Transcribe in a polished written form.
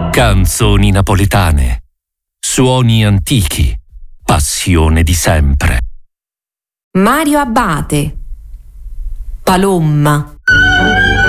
Canzoni napoletane, suoni antichi, passione di sempre. Mario Abate, Palomma.